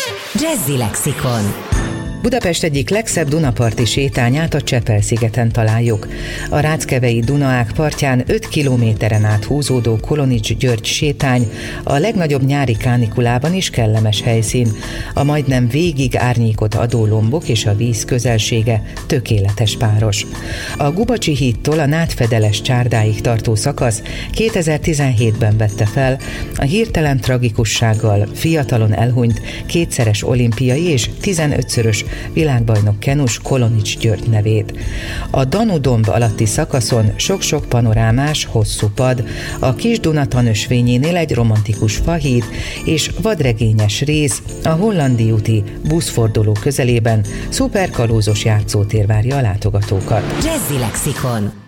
Jazzy Lexikon. Budapest egyik legszebb dunaparti sétányát a Csepel-szigeten találjuk. A Ráckevei Dunaák partján 5 kilométeren át húzódó Kolonics-György sétány a legnagyobb nyári kánikulában is kellemes helyszín. A majdnem végig árnyékot adó lombok és a víz közelsége tökéletes páros. A Gubacsi hídtól a Nádfedeles csárdáig tartó szakasz 2017-ben vette fel a hirtelen tragikussággal fiatalon elhunyt kétszeres olimpiai és 15-szörös világbajnok kenus Kolonics György nevét. A Danu-domb alatti szakaszon sok-sok panorámás, hosszú pad, a Kis-Duna tanösvényénél egy romantikus fahíd és vadregényes rész, a Hollandi úti buszforduló közelében szuperkalózos játszótér várja a látogatókat. Jazzy Lexikon.